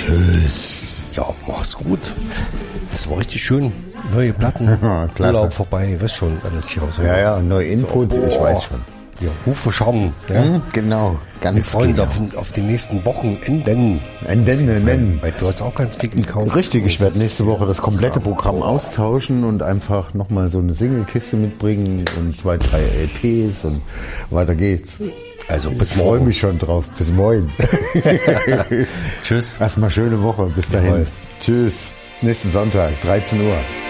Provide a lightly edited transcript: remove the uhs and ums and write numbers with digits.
Tschüss. Ja, macht's gut. Das war richtig schön. Neue Platten. Klasse. Urlaub vorbei. Weißt schon, alles hier. So. Ja, neuer Input, So, ich weiß schon. Ja, Hufe schauen. Ja. Genau, ganz Wir freuen uns genau. auf die nächsten Wochenenden. Enden. Weil du hast auch ganz viel gekauft. Richtig, ich werde nächste Woche das komplette Programm austauschen und einfach nochmal so eine Single-Kiste mitbringen und 2, 3 LPs und weiter geht's. Also bis Ich freue morgen. mich schon drauf. Bis morgen. Tschüss. Erstmal schöne Woche. Bis dahin. Jawohl. Tschüss. Nächsten Sonntag, 13 Uhr.